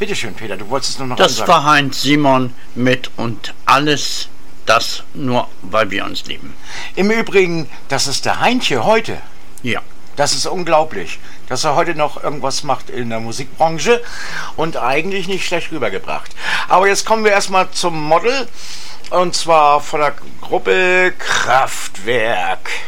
Bitte schön, Peter, du wolltest es nur noch Das ansagen. war Heinz Simon mit und alles das nur, weil wir uns lieben. Im Übrigen, das ist der Heintje heute. Ja. Das ist unglaublich, dass er heute noch irgendwas macht in der Musikbranche und eigentlich nicht schlecht rübergebracht. Aber jetzt kommen wir erstmal zum Model und zwar von der Gruppe Kraftwerk.